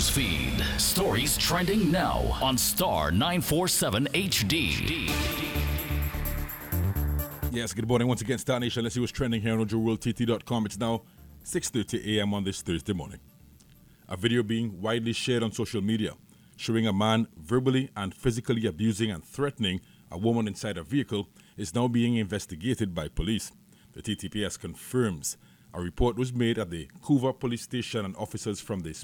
news feed. Stories trending now on Star 947 HD. Yes, good morning once again, Star Nation. Let's see what's trending here on OjoWorldTT.com. It's now 6:30 a.m. on this Thursday morning. A video being widely shared on social media showing a man verbally and physically abusing and threatening a woman inside a vehicle is now being investigated by police. The TTPS confirms a report was made at the Couva police station and officers from the